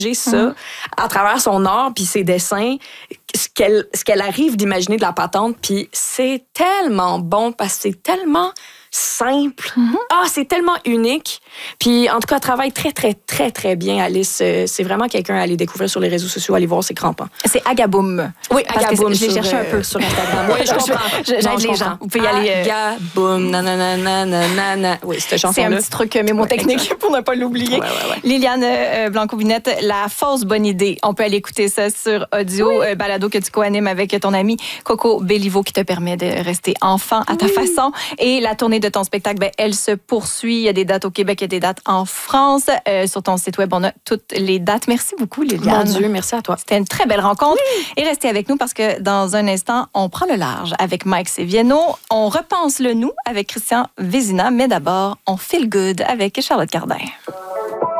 ça à travers son art puis ses dessins, ce qu'elle arrive d'imaginer de la patente, puis c'est tellement bon parce que c'est tellement simple. C'est tellement unique. Puis en tout cas, elle travaille très, très, très, très bien, Alice. C'est vraiment quelqu'un à aller découvrir sur les réseaux sociaux, aller voir ses crampons. C'est Agaboom. Oui, Agaboom. Je l'ai cherché un peu sur Instagram. Oui, je comprends. J'aide les gens. Vous pouvez y aller. Agaboom, nanana. Oui, cette chanson-là. C'est un petit truc mémotechnique pour ne pas l'oublier. Ouais. Liliane Blanco-Binette, La fausse bonne idée. On peut aller écouter ça sur audio, balado que tu co-animes avec ton ami Coco Béliveau qui te permet de rester enfant à ta façon. Et la tournée de ton spectacle, elle se poursuit. Il y a des dates au Québec, il y a des dates en France. Sur ton site web, on a toutes les dates. Merci beaucoup, Liliane. Mon Dieu, merci à toi. C'était une très belle rencontre. Et restez avec nous parce que dans un instant, on prend le large avec Mike Seviano. On repense le nous avec Christian Vézina. Mais d'abord, on feel good avec Charlotte Cardin.